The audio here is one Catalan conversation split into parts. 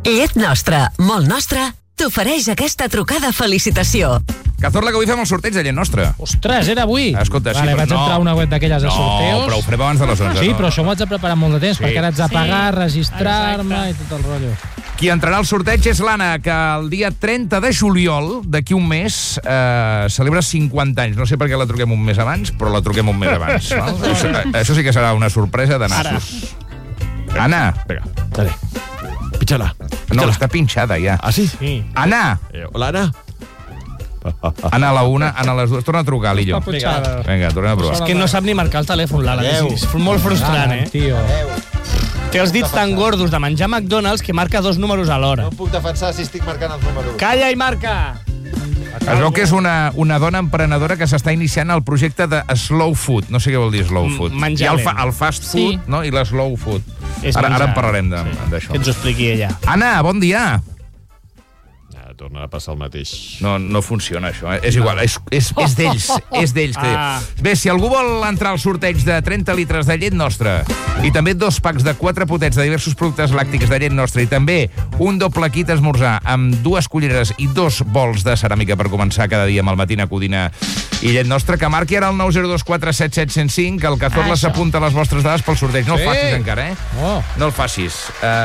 Llet Nostra, molt nostra, t'ofereix aquesta trucada felicitació. Cazorla, que avui fem el sorteig de Llet Nostra. Ostres, era avui? Escolta, sí, vale, però vaig no. entrar a una web d'aquelles de sorteos. No, però ho farem abans de les 11. Sí, no? però això m'ho haig de preparar molt de temps, perquè ara haig de pagar, registrar-me i tot el rotllo. Qui entrarà al sorteig és l'Anna, que el dia 30 de juliol, d'aquí un mes, celebra 50 anys. No sé per què la truquem un mes abans, però la truquem un mes abans. Això sí que serà una sorpresa de nassos. Anna. Vinga, dale. Pitxa-la. No, està pinxada ja. Ah, sí? Sí. Anna! Hola, Anna. Anna a la una, Anna a les dues. Torna a trucar, Lillo. Vinga, tornem a provar. És que no sap ni marcar el telèfon, l'Ala. És molt frustrant, Tio. Té els dits tan gordos de menjar McDonald's que marca 2 números alhora. No em puc defensar si estic marcant els números. Calla i marca! Es veu que és una dona emprenedora que s'està iniciant el projecte de slow food. No sé què vol dir slow food. Menjar Hi ha lent. el fast food, no? I la slow food. Ara en parlarem d'això. Que ens ho expliqui ella. Anna, bon dia. Torna a passar el mateix. No funciona, això. És igual, és d'ells. És d'ells. Bé, si algú vol entrar al sorteig de 30 litres de Llet Nostra i també 2 packs de 4 potets de diversos productes làctics de Llet Nostra i també un doble kit esmorzar amb 2 culleres i 2 bols de ceràmica per començar cada dia amb el Matina Codina i Llet Nostra, que marqui ara el 902477105, que el Cazorla s'apunta les vostres dades pel sorteig. No el facis encara, No el facis.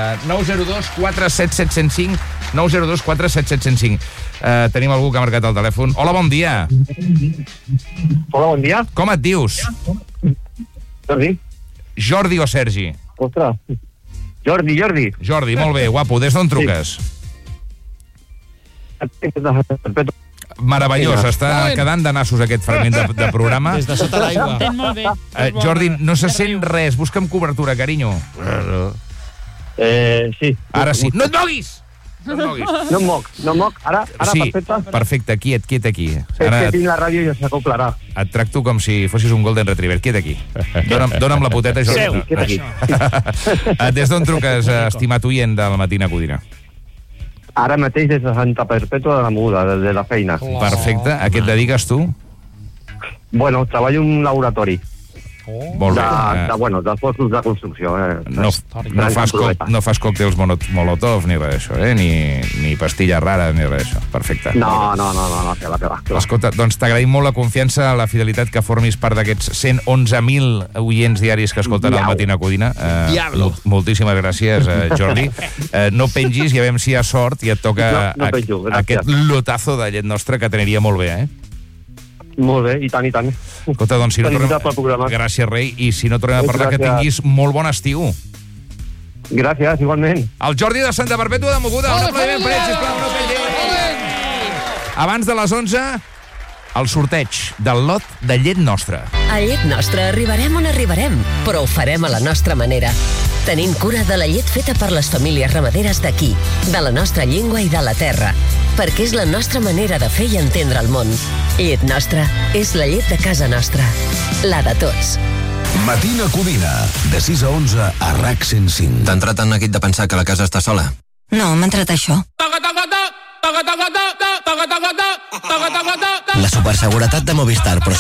902477105, 902477105. Tenim algú que ha marcat el telèfon. Hola, bon dia. Hola, bon dia. Com et dius? Jordi. Jordi o Sergi? Ostres. Jordi. Jordi, molt bé, guapo. Des d'on truques? Meravellós, està quedant de nassos aquest fragment de programa. Des de sota l'aigua. Molt bé. Jordi, no se sent res. Busca'm cobertura, carinyo. Sí. Ara sí. No et moguis! No et moguis. No em moc. Ara, Sí, perfecte. perfecte. Quiet aquí. És que tinc la ràdio i ja s'acoplarà. Et tracto com si fossis un golden retriever. Quiet aquí. Dona'm la poteta, Jordi. Seu. Quiet aquí. Des d'on truques, estimat oient de la Matina Codina? Ara mateix des de Santa Perpètua de la Mogoda, des de la feina. Perfecte. A què et dediques tu? Bueno, treballo en un laboratori Molt bé. de fossos de construcció. No fas còctels molotov ni res d'això, ni pastilles rares ni res d'això. Perfecte. No, que va. Escolta, doncs t'agraïm molt la confiança, la fidelitat que formis part d'aquests 111.000 oients diaris que escolten el Matina Codina. Moltíssimes gràcies, Jordi. No pengis i a veure si hi ha sort i et toca aquest lotazo de Llet Nostra que t'aniria molt bé, Molt bé, i tant. Escolta, doncs si no tornem... Gràcies, rei, i si no tornem a parlar, que tinguis molt bon estiu. Gràcies, igualment. El Jordi de Santa Perpètua de Mogoda. Un aplaudiment per ell, sisplau, no pengis. Abans de les 11, el sorteig del lot de Llet Nostra. A Llet Nostra arribarem on arribarem, però ho farem a la nostra manera. Tenint cura de la llet feta per les famílies ramaderes d'aquí, de la nostra llengua i de la terra, perquè és la nostra manera de fer i entendre el món. Llet Nostra és la llet de casa nostra, la de tots. Matina Codina, de 6 a 11 a RAC 105. T'ha entrat en neguit de pensar que la casa està sola? No, m'ha entrat això. La superseguretat de Movistar, però